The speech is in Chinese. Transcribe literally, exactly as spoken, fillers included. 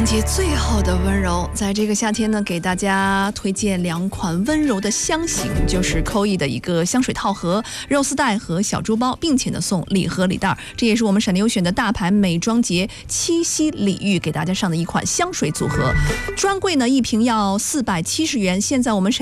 季最后的温柔，在这个夏天呢，给大家推荐两款温柔的香型，就是扣一的一个香水套盒、肉丝袋和小珠包，并且呢送礼盒礼袋，这也是我们闪优选的大牌美妆节七夕礼遇给大家上的一款香水组合，专柜呢一瓶要四百七十元，现在我们闪